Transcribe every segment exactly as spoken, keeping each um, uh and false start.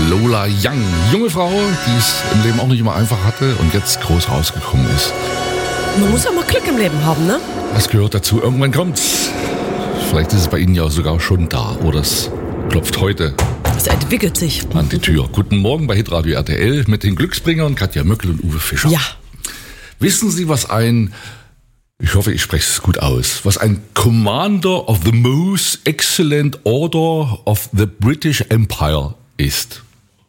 Lola Young. Junge Frau, die es im Leben auch nicht immer einfach hatte und jetzt groß rausgekommen ist. Man muss ja mal Glück im Leben haben, ne? Das gehört dazu. Irgendwann kommt's. Vielleicht ist es bei Ihnen ja sogar schon da oder es klopft heute Es entwickelt sich. an die Tür. Guten Morgen bei Hitradio R T L mit den Glücksbringern Katja Möckel und Uwe Fischer. Ja. Wissen Sie, was ein, ich hoffe, ich spreche es gut aus, was ein Commander of the Most Excellent Order of the British Empire ist?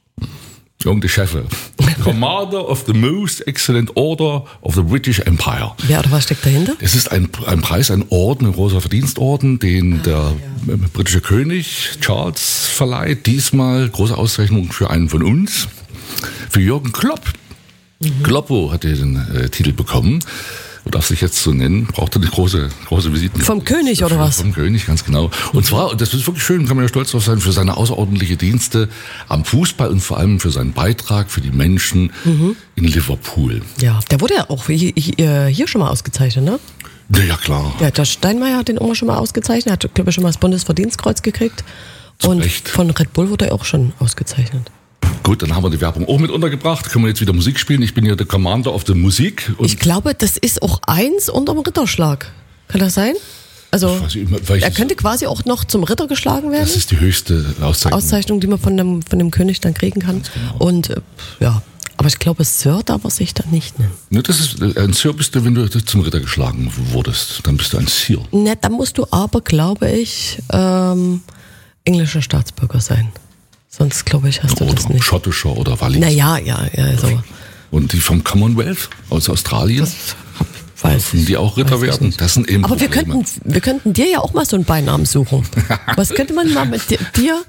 Irgendeine Chefe. Commander of the Most Excellent Order of the British Empire. Ja, oder was steckt dahinter? Es ist ein, ein Preis, ein Orden, ein großer Verdienstorden, den der ja. britische König Charles verleiht. Diesmal große Auszeichnung für einen von uns, für Jürgen Klopp. Mhm. Kloppo hat den äh, Titel bekommen. Du darfst dich jetzt so nennen, braucht er eine große, große Visitenkarte. Vom König oder was? Vom König, ganz genau. Und zwar, das ist wirklich schön, kann man ja stolz drauf sein, für seine außerordentliche Dienste am Fußball und vor allem für seinen Beitrag für die Menschen mhm. in Liverpool. Ja, der wurde ja auch hier, hier schon mal ausgezeichnet, ne? Ja, ja, klar. Ja, der Steinmeier hat den immer schon mal ausgezeichnet, hat, glaube ich, schon mal das Bundesverdienstkreuz gekriegt. Zu und Recht. Von Red Bull wurde er auch schon ausgezeichnet. Gut, dann haben wir die Werbung auch mit untergebracht. Können wir jetzt wieder Musik spielen? Ich bin hier der Commander of the Musik. Und ich glaube, das ist auch eins unterm Ritterschlag. Kann das sein? Also, ich weiß nicht, er könnte quasi auch noch zum Ritter geschlagen werden. Das ist die höchste Auszeichnung. Auszeichnung, die man von dem, von dem König dann kriegen kann. Genau. Und äh, ja, aber ich glaube, Sir darf er sich dann nicht nennen. Ne, das ist, ein Sir bist du, wenn du zum Ritter geschlagen wurdest. Dann bist du ein Sir. Ne, dann musst du aber, glaube ich, ähm, englischer Staatsbürger sein. Sonst, glaube ich, hast du oder das nicht. Schottischer oder Wallis. Naja, ja, ja, so. Und die vom Commonwealth aus Australien? Das weiß Dürfen ich. die auch Ritter werden? Das sind eben Aber wir Probleme. könnten, wir könnten dir ja auch mal so einen Beinamen suchen. Was könnte man mal mit dir? dir?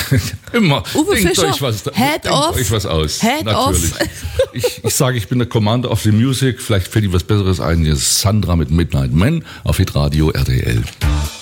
Immer. Uwe denkt Fischer, euch was, Head denkt of, euch was aus. Head Natürlich. of. Ich, ich sage, ich bin der Commander of the Music. Vielleicht fällt dir was Besseres ein. Hier ist Sandra mit Midnight Man auf Hitradio R T L.